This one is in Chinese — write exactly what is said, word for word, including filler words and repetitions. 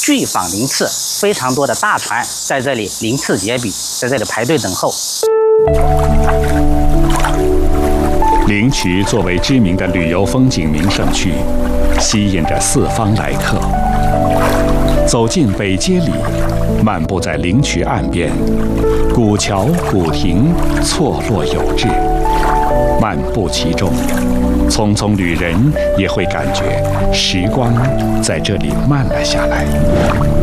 巨舫鳞次，非常多的大船在这里鳞次栉比，在这里排队等候。 灵渠作为知名的旅游风景名胜区，吸引着四方来客。走进北街里，漫步在灵渠岸边，古桥古亭错落有致。漫步其中，匆匆旅人也会感觉时光在这里慢了下来。